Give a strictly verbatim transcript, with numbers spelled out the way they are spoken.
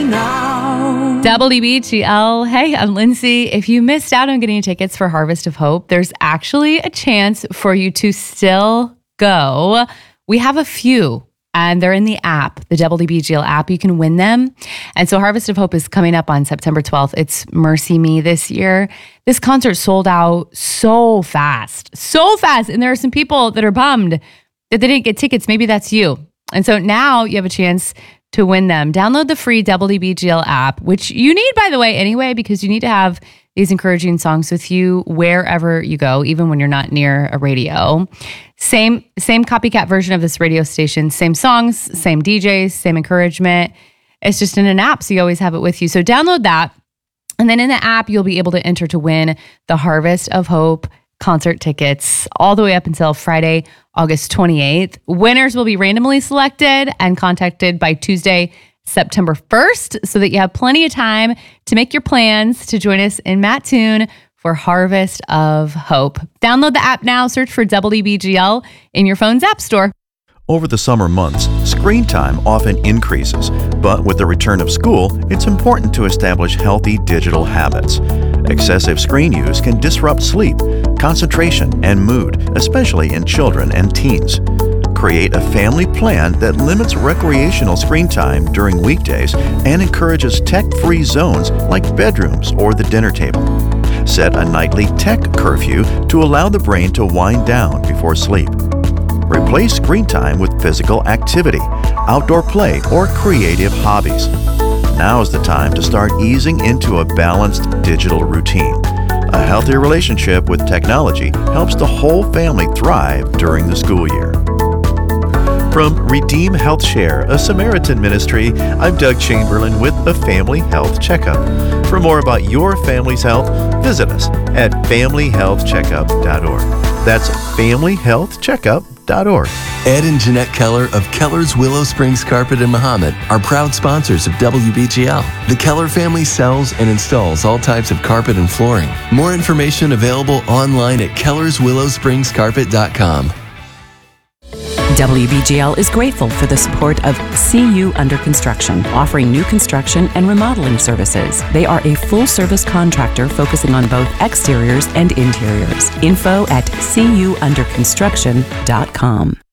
now. W B G L. Hey, I'm Lindsay. If you missed out on getting tickets for Harvest of Hope, there's actually a chance for you to still go. We have a few, and they're in the app, the W B G L app. You can win them. And so Harvest of Hope is coming up on September twelfth. It's Mercy Me this year. This concert sold out so fast, so fast. And there are some people that are bummed that they didn't get tickets. Maybe that's you. And so now you have a chance to win them. Download the free W B G L app, which you need, by the way, anyway, because you need to have these encouraging songs with you wherever you go, even when you're not near a radio. Same, same copycat version of this radio station, same songs, same D Js, same encouragement. It's just in an app, so you always have it with you. So download that. And then in the app, you'll be able to enter to win the Harvest of Hope concert tickets all the way up until Friday, August twenty-eighth. Winners will be randomly selected and contacted by Tuesday, September first, so that you have plenty of time to make your plans to join us in Mattoon for Harvest of Hope. Download the app now. Search for W B G L in your phone's app store. Over the summer months, screen time often increases, but with the return of school, it's important to establish healthy digital habits. Excessive screen use can disrupt sleep, concentration, and mood, especially in children and teens. Create a family plan that limits recreational screen time during weekdays and encourages tech-free zones like bedrooms or the dinner table. Set a nightly tech curfew to allow the brain to wind down before sleep. Replace screen time with physical activity, outdoor play, or creative hobbies. Now is the time to start easing into a balanced digital routine. A healthy relationship with technology helps the whole family thrive during the school year. From Redeem Health Share, a Samaritan ministry, I'm Doug Chamberlain with a Family Health Checkup. For more about your family's health, visit us at family health checkup dot org. That's family health checkup dot org. Ed and Jeanette Keller of Keller's Willow Springs Carpet in Mahomet are proud sponsors of W B G L. The Keller family sells and installs all types of carpet and flooring. More information available online at kellers willow springs carpet dot com. W B G L is grateful for the support of C U Under Construction, offering new construction and remodeling services. They are a full-service contractor focusing on both exteriors and interiors. Info at c u under construction dot com.